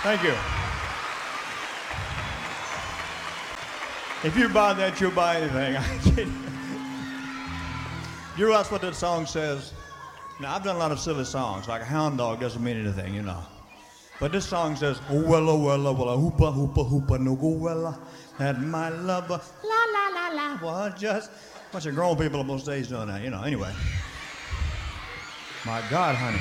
Thank you. If you buy that, you'll buy anything. You realize what that song says? Now, I've done a lot of silly songs, like a hound dog doesn't mean anything, you know. But this song says, oh, wella, wella, wella, hoopa, hoopa, hoopa, no go wella, that my lover, la, la, la, la, was just a bunch of grown people on most days doing that, you know. Anyway. My God, honey.